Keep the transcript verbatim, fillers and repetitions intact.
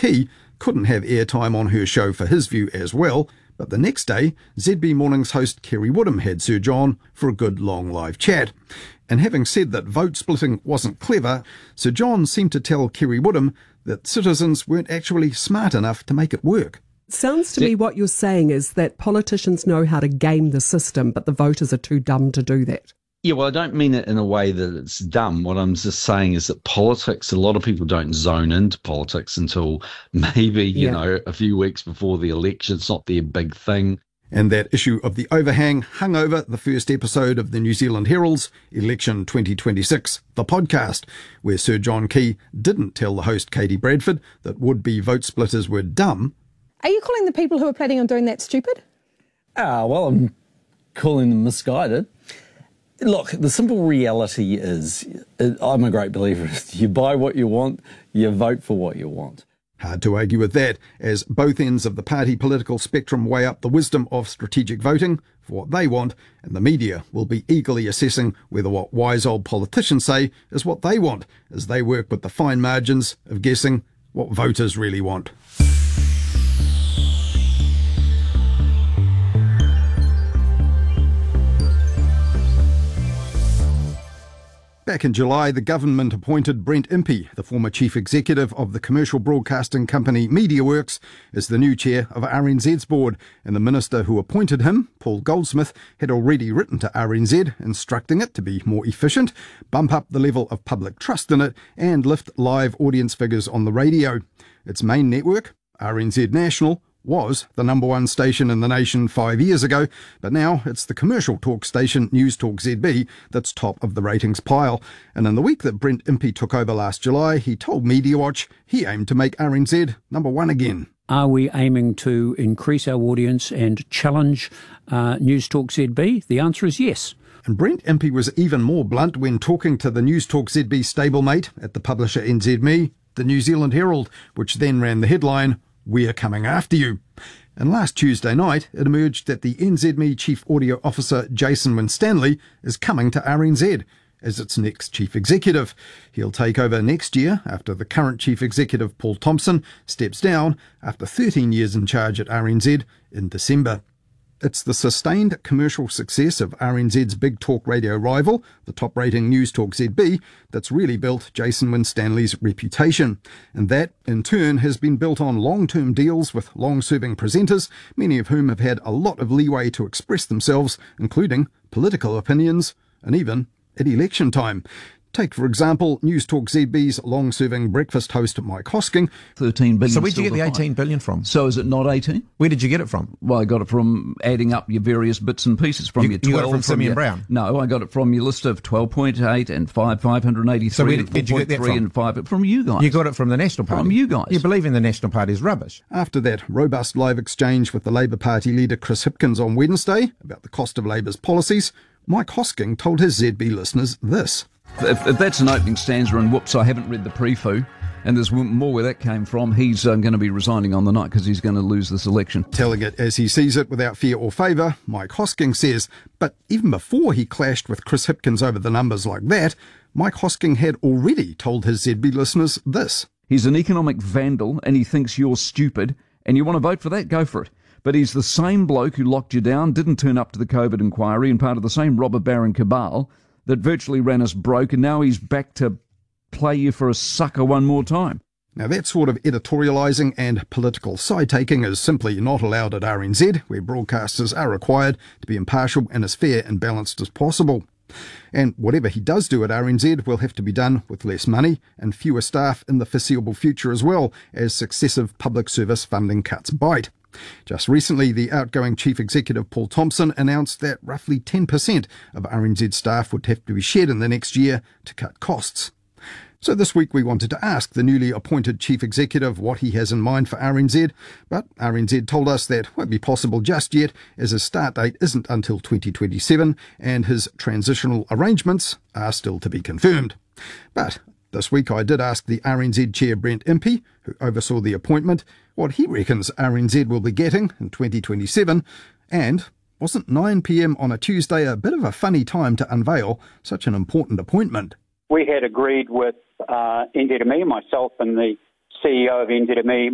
Key couldn't have airtime on her show for his view as well, but the next day, Z B Mornings host Kerry Woodham had Sir John for a good long live chat. And having said that vote splitting wasn't clever, Sir John seemed to tell Kerry Woodham that citizens weren't actually smart enough to make it work. Sounds to me what you're saying is that politicians know how to game the system, but the voters are too dumb to do that. Yeah, well, I don't mean it in a way that it's dumb. What I'm just saying is that politics, a lot of people don't zone into politics until maybe, you Yeah. know, a few weeks before the election. It's not their big thing. And that issue of The Overhang hung over the first episode of the New Zealand Herald's Election twenty twenty-six, the podcast, where Sir John Key didn't tell the host Katie Bradford that would-be vote splitters were dumb. Are you calling the people who are planning on doing that stupid? Ah, well, I'm calling them misguided. Look, the simple reality is, I'm a great believer, you buy what you want, you vote for what you want. Hard to argue with that, as both ends of the party political spectrum weigh up the wisdom of strategic voting for what they want, and the media will be eagerly assessing whether what wise old politicians say is what they want, as they work with the fine margins of guessing what voters really want. Back in July, the government appointed Brent Impey, the former chief executive of the commercial broadcasting company MediaWorks, as the new chair of R N Z's board, and the minister who appointed him, Paul Goldsmith, had already written to R N Z instructing it to be more efficient, bump up the level of public trust in it, and lift live audience figures on the radio. Its main network, R N Z National, was the number one station in the nation five years ago, but now it's the commercial talk station News Talk Z B that's top of the ratings pile. And in the week that Brent Impey took over last July, he told MediaWatch he aimed to make R N Z number one again. Are we aiming to increase our audience and challenge uh, News Talk Z B? The answer is yes. And Brent Impey was even more blunt when talking to the News Talk Z B stablemate at the publisher N Z M E, the New Zealand Herald, which then ran the headline, "We're coming after you." And last Tuesday night, it emerged that the N Z M E Chief Audio Officer Jason Winstanley is coming to R N Z as its next chief executive. He'll take over next year after the current chief executive Paul Thompson steps down after thirteen years in charge at R N Z in December. It's the sustained commercial success of R N Z's big talk radio rival, the top-rating News Talk Z B, that's really built Jason Winstanley's reputation. And that, in turn, has been built on long-term deals with long-serving presenters, many of whom have had a lot of leeway to express themselves, including political opinions, and even at election time. Take, for example, News Talk Z B's long-serving breakfast host Mike Hosking. thirteen billion. So where'd you get the still to eighteen find. billion from? So is it not eighteen? Where did you get it from? Well, I got it from adding up your various bits and pieces from You- your you twelve. got it from Simeon your, Brown? No, I got it from your list of twelve point eight and five, five hundred eighty-three. So where did- and where'd you get that four point three from? and five from you guys. You got it from the National Party? From you guys. You believe in the National Party's rubbish. After that robust live exchange with the Labour Party leader Chris Hipkins on Wednesday about the cost of Labour's policies, Mike Hosking told his Z B listeners this. If, if that's an opening stanza and whoops, I haven't read the pre-foo, and there's more where that came from, he's um, going to be resigning on the night because he's going to lose this election. Telling it as he sees it without fear or favour, Mike Hosking says, but even before he clashed with Chris Hipkins over the numbers like that, Mike Hosking had already told his Z B listeners this. He's an economic vandal and he thinks you're stupid, and you want to vote for that, go for it. But he's the same bloke who locked you down, didn't turn up to the COVID inquiry, and part of the same robber baron cabal that virtually ran us broke, and now he's back to play you for a sucker one more time. Now that sort of editorialising and political side-taking is simply not allowed at R N Z, where broadcasters are required to be impartial and as fair and balanced as possible. And whatever he does do at R N Z will have to be done with less money and fewer staff in the foreseeable future as well, as successive public service funding cuts bite. Just recently, the outgoing Chief Executive Paul Thompson announced that roughly ten percent of R N Z staff would have to be shed in the next year to cut costs. So this week we wanted to ask the newly appointed Chief Executive what he has in mind for R N Z, but R N Z told us that won't be possible just yet, as his start date isn't until twenty twenty-seven and his transitional arrangements are still to be confirmed. But this week I did ask the R N Z Chair Brent Impey, who oversaw the appointment, what he reckons R N Z will be getting in twenty twenty-seven, and wasn't nine p m on a Tuesday a bit of a funny time to unveil such an important appointment? We had agreed with uh, N Z M E, myself and the C E O of N Z M E,